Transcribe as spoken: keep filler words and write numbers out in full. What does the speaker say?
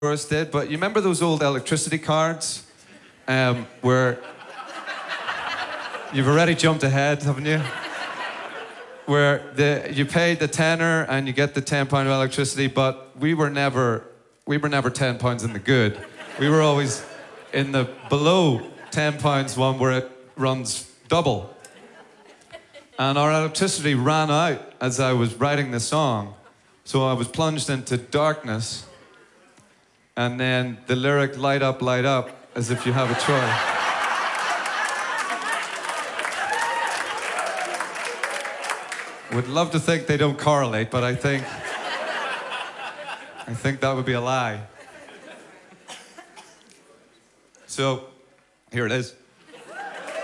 us did, but you remember those old electricity cards um, where you've already jumped ahead, haven't you? Where the you paid the tenner and you get the ten pound of electricity, but we were never we were never ten pounds in the good. We were always in the below ten pounds one where it runs double. And our electricity ran out as I was writing the song, so I was plunged into darkness. And then the lyric "light up, light up," as if you have a choice. Would love to think they don't correlate, but I think I think that would be a lie. So, here it is.